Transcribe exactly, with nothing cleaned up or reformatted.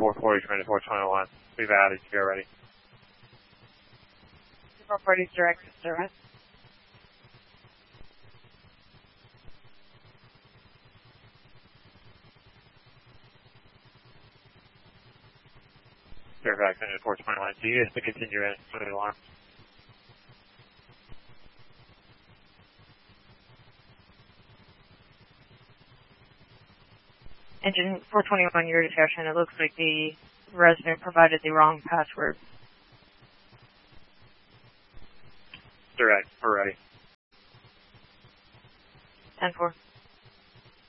four forty, twenty to four twenty-one. We've added you already. four forty direct service. Fairfax into four twenty-one. So you just to continue in for the alarm. Engine four twenty-one, your discussion. It looks like the resident provided the wrong password. Direct, we're ready. ten four.